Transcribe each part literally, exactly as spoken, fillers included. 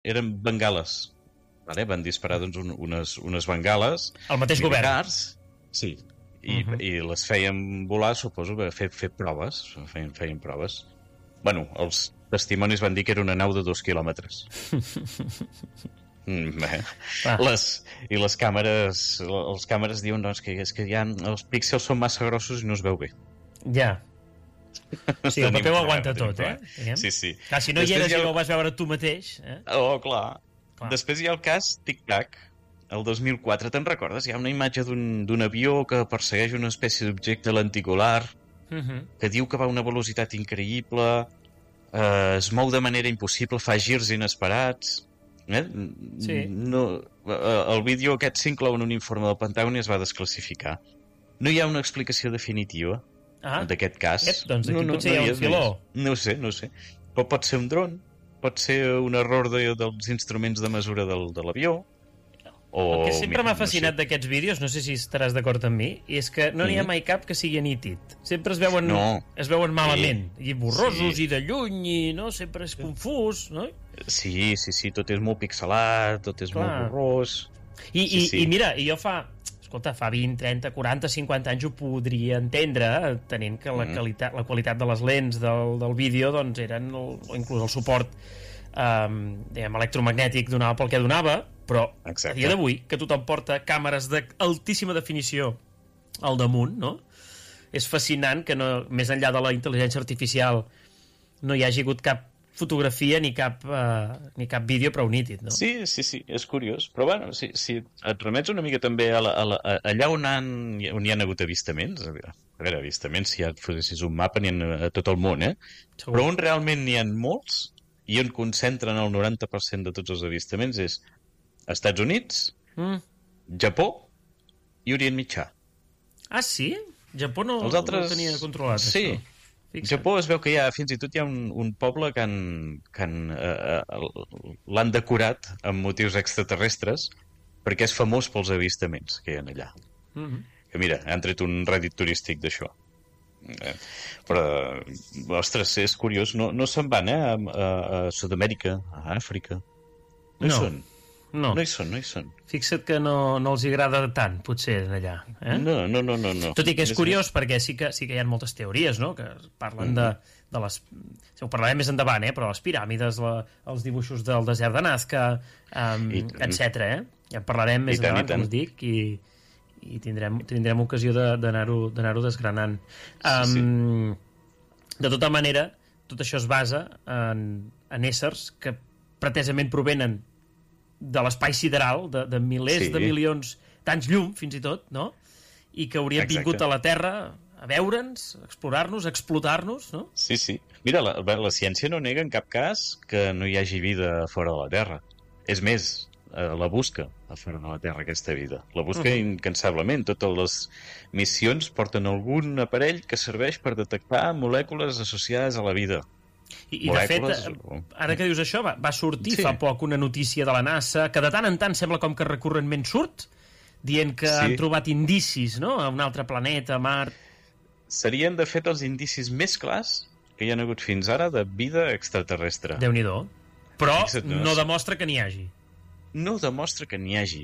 eren bengales. Vale? Van disparar doncs, un, unes, unes bengales. El mateix militars, govern. Sí, i, uh -huh. i les feien volar, suposo, per fer, fer proves. Feien, feien proves. Bueno, els testimonis van dir que era una nau de dos quilòmetres. Mm, ah. les, I les càmeres les càmeres diuen doncs, que, és que ja els píxels són massa grossos i no es veu bé. Ja. Sí, el paper ho aguanta tot, eh? Sí, sí. Clar, si no hi eres i no ho vas veure tu mateix... Eh? Oh, clar. clar. Després hi ha el cas Tic-Tac, el dos mil quatre, te'n recordes? Hi ha una imatge d'un avió que persegueix una espècie d'objecte lenticular, uh -huh. que diu que va a una velocitat increïble, eh, es mou de manera impossible, fa girs inesperats... Eh? Sí. No, el vídeo aquest s'inclou en un informe del Pentàgon i es va desclassificar. No hi ha una explicació definitiva ah. d'aquest cas. Ep, doncs aquí no, no, potser no hi ha un filó. No, no ho sé, no ho sé. Però pot ser un dron, pot ser un error de, dels instruments de mesura del, de l'avió. O, el que sempre m'ha fascinat no sé. d'aquests vídeos, no sé si estaràs d'acord amb mi, és que no n'hi ha mai cap que sigui nítid. Sempre es veuen, no. es veuen malament, sí. i borrosos, sí. i de lluny, i no sempre és confús, no? Sí, sí, sí, tot és molt pixelat, tot és Clar. molt borrós. I, sí, i, sí. i mira, i jo fa, escolta, fa vint, trenta, quaranta, cinquanta anys ho podria entendre, tenint que la, mm. qualitat, la qualitat de les lents del, del vídeo doncs eren, el, o inclús el suport um, diguem, electromagnètic donava pel que donava, però Exacte. a dia d'avui, que tothom porta càmeres d'altíssima definició al damunt, no? És fascinant que no, més enllà de la intel·ligència artificial no hi hagi hagut cap fotografia ni cap, uh, ni cap vídeo prou nítid, no? Sí, sí, sí, és curiós. Però bueno, si, si et remets una mica també a la, a la, a allà on, han, on hi ha hagut avistaments, a veure, avistaments, si ja fossis un mapa, n'hi ha a tot el món, eh? Segur. Però on realment n'hi ha molts i on concentren el noranta per cent de tots els avistaments és Estats Units, mm. Japó i Orient Mitjà. Ah, sí? Japó no, els altres... no tenia controlat, sí. això. Fixa't. Japó es veu que hi ha, fins i tot hi ha un, un poble que, han, que han, eh, l'han decorat amb motius extraterrestres perquè és famós pels avistaments que hi ha allà. Mm -hmm. Que mira, han tret un rèdit turístic d'això. Eh, però, ostres, és curiós, no, no se'n van, eh, a, a, a Sud-amèrica, a Àfrica. No, no. hi són. No. no hi són, no hi són. Fixa't que no, no els agrada tant, potser, allà. Eh? No, no, no, no, no. Tot i que és curiós, perquè sí que, sí que hi ha moltes teories, no?, que parlen mm. de, de les... Si ho parlarem més endavant, eh?, però les piràmides, la, els dibuixos del desert de Nazca, um, etcètera, eh? Ja en parlarem més endavant, com us dic, i, i tindrem, tindrem ocasió d'anar-ho d'anar-ho desgranant. Um, sí, sí. De tota manera, tot això es basa en, en éssers que pretesament provenen de l'espai sideral, de, de milers sí. de milions d'anys llum, fins i tot, no? I que haurien Exacte. vingut a la Terra a veure'ns, a explorar-nos, a explotar-nos, no? Sí, sí. Mira, la, la ciència no nega en cap cas que no hi hagi vida fora de la Terra. És més, eh, la busca a fora de la Terra, aquesta vida. La busca uh -huh. incansablement. Totes les missions porten algun aparell que serveix per detectar molècules associades a la vida. I, i de fet, ara que dius això, va, va sortir sí. fa poc una notícia de la NASA que de tant en tant sembla com que recurrentment surt, dient que sí. han trobat indicis, no?, a un altre planeta, a Mart. Serien, de fet, els indicis més clars que hi ha hagut fins ara de vida extraterrestre. Déu-n'hi-do. Però Fixa't, no, no demostra que n'hi hagi. No demostra que n'hi hagi,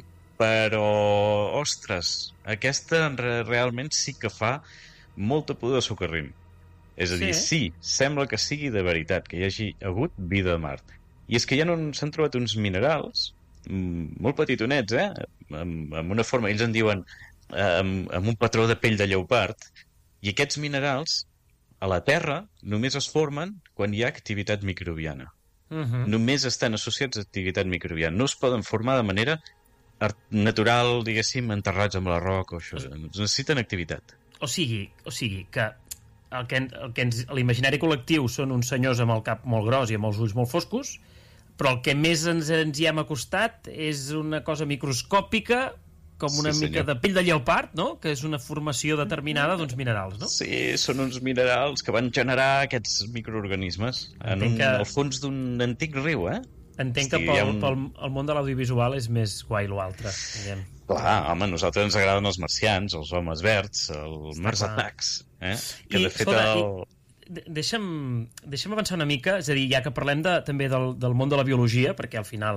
però, ostres, aquesta realment sí que fa molta pudor de socarrim. És a dir, sí. sí, sembla que sigui de veritat, que hi hagi hagut vida a Mart. I és que ja no s'han trobat uns minerals molt petitonets, eh? Amb, amb una forma, ells en diuen, amb, amb un patró de pell de lleopard, i aquests minerals a la Terra només es formen quan hi ha activitat microbiana. Uh-huh. Només estan associats a activitat microbiana. No es poden formar de manera natural, diguéssim, enterrats amb la roca o això. Necessiten activitat. O sigui, o sigui que el que, el que ens, l'imaginari col·lectiu són uns senyors amb el cap molt gros i amb els ulls molt foscos, però el que més ens, ens hi hem acostat és una cosa microscòpica, com una sí, mica de pell de lleopard, no?, que és una formació determinada d'uns minerals, no? Sí, són uns minerals que van generar aquests microorganismes en un, que... al fons d'un antic riu, eh? Entenc Hosti, que pel, un... pel el món de l'audiovisual és més guai l'altre, diguem. Clar, home, a nosaltres ens agraden els marcians, els homes verds, els Mars Attacks, eh? Que I, de fet escolta, el... deixa'm, deixa'm avançar una mica, és a dir, ja que parlem de, també del, del món de la biologia, perquè al final